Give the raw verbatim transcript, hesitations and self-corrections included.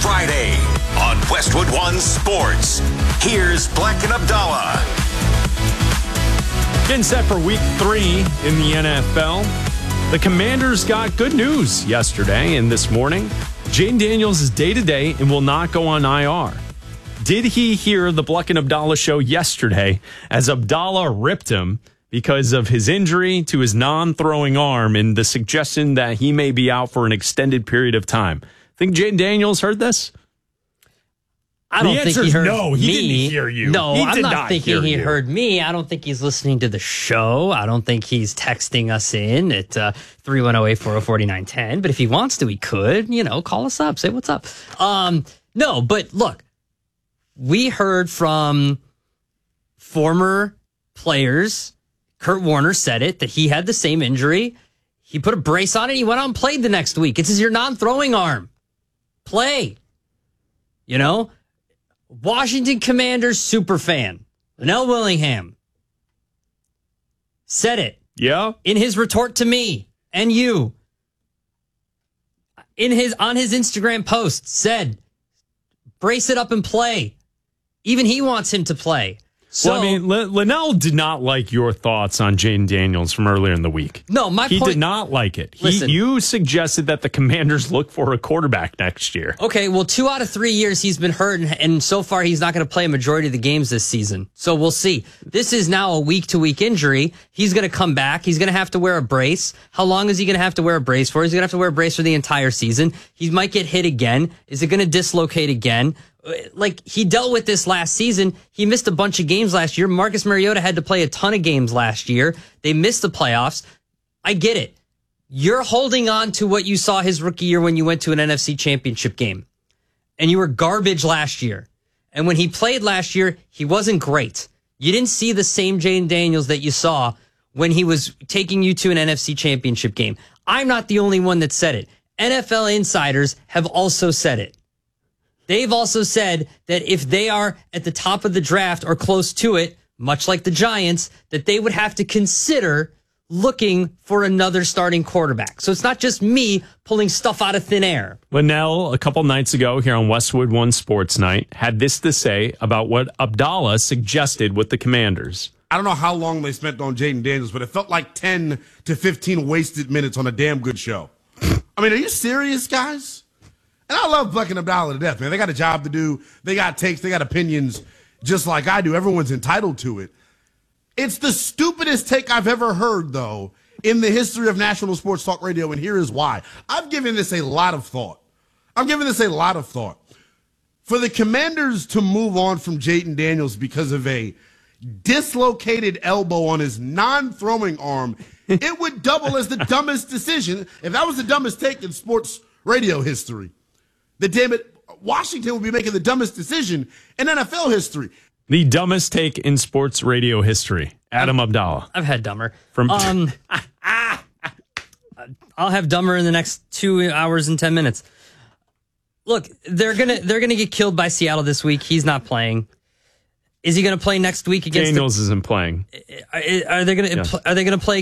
Friday on Westwood One Sports. Here's Black and Abdallah. Getting set for week three in the N F L. The Commanders got good news yesterday and this morning. Jayden Daniels is day-to-day and will not go on I R. Did he hear the Black and Abdallah show yesterday as Abdallah ripped him because of his injury to his non-throwing arm and the suggestion that he may be out for an extended period of time? Think Jayden Daniels heard this? I don't the think answer he is heard no, he me. didn't hear you. No, he I'm did not, not thinking he you. heard me. I don't think he's listening to the show. I don't think he's texting us in at uh, three one zero, eight four zero, four nine one zero. But if he wants to, he could, you know, call us up, say what's up. Um, no, but look, we heard from former players. Kurt Warner said it, that he had the same injury. He put a brace on it. He went out and played the next week. It's your non-throwing arm. Play. You know? Washington Commanders superfan, Linnell Willingham, said it. Yeah. In his retort to me and you. In his on his Instagram post, said, brace it up and play. Even he wants him to play. So, well, I mean, L- Linnell did not like your thoughts on Jayden Daniels from earlier in the week. No, my he point... did not like it. He, Listen, you suggested that the Commanders look for a quarterback next year. Okay, well, two out of three years he's been hurt, and, and so far he's not going to play a majority of the games this season. So we'll see. This is now a week-to-week injury. He's going to come back. He's going to have to wear a brace. How long is he going to have to wear a brace for? He's going to have to wear a brace for the entire season. He might get hit again. Is it going to dislocate again? Like, he dealt with this last season. He missed a bunch of games last year. Marcus Mariota had to play a ton of games last year. They missed the playoffs. I get it. You're holding on to what you saw his rookie year when you went to an N F C championship game. And you were garbage last year. And when he played last year, he wasn't great. You didn't see the same Jayden Daniels that you saw when he was taking you to an N F C championship game. I'm not the only one that said it. N F L insiders have also said it. They've also said that if they are at the top of the draft or close to it, much like the Giants, that they would have to consider looking for another starting quarterback. So it's not just me pulling stuff out of thin air. Linnell, a couple nights ago here on Westwood One Sports Night, had this to say about what Abdallah suggested with the Commanders. I don't know how long they spent on Jayden Daniels, but it felt like ten to fifteen wasted minutes on a damn good show. I mean, are you serious, guys? And I love Black and Abdallah to death, man. They got a job to do. They got takes. They got opinions just like I do. Everyone's entitled to it. It's the stupidest take I've ever heard, though, in the history of national sports talk radio, and here is why. I've given this a lot of thought. I'm giving this a lot of thought. For the Commanders to move on from Jayden Daniels because of a dislocated elbow on his non-throwing arm, it would double as the dumbest decision, if that was the dumbest take in sports radio history. The damn it, Washington will be making the dumbest decision in N F L history. The dumbest take in sports radio history. Adam Abdallah. I've had dumber. From um, I'll have dumber in the next two hours and ten minutes. Look, they're gonna they're gonna get killed by Seattle this week. He's not playing. Is he gonna play next week against? Daniels the, isn't playing. Are, are they gonna Yeah. are they gonna play?